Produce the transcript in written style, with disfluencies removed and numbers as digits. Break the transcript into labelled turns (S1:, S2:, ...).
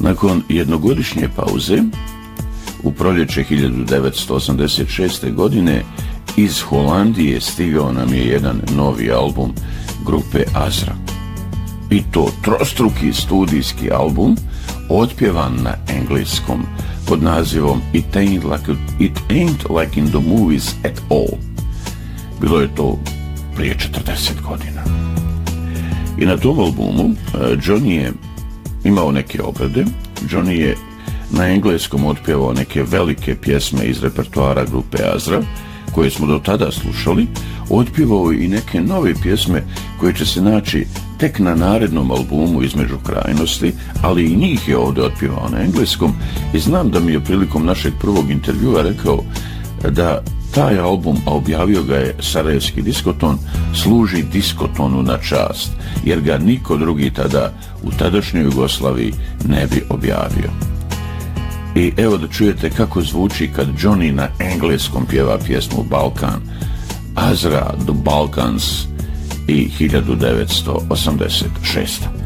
S1: Nakon jednogodišnje pauze, u proljeće 1986. godine iz Holandije stigao nam je jedan novi album grupe Azra. I to trostruki studijski album, otpjevan na engleskom pod nazivom It Ain't Like in the Movies at All. Bilo je to prije 40 godina. I na tom albumu Johnny je imao neke obrade. Johnny je na engleskom otpjevao neke velike pjesme iz repertoara grupe Azra, koje smo do tada slušali, otpjevao i neke nove pjesme koje će se naći tek na narednom albumu Između krajnosti, ali i njih je ovdje otpjevao na engleskom i znam da mi je prilikom našeg prvog intervjua rekao da taj album, a objavio ga je Sarajevski diskoton, služi diskotonu na čast, jer ga niko drugi tada u tadašnjoj Jugoslaviji ne bi objavio. I evo da čujete kako zvuči kad Johnny na engleskom pjeva pjesmu Balkan, Azra, The Balkans i 1986.